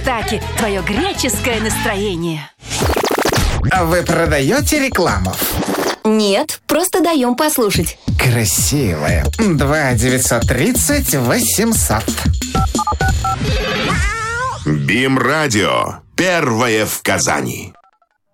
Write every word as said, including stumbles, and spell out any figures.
таки, твое греческое настроение. А вы продаете рекламу? Нет, просто даем послушать. Красивая. Два девятьсот тридцать восемьсот. БИМ-радио. Первое в Казани.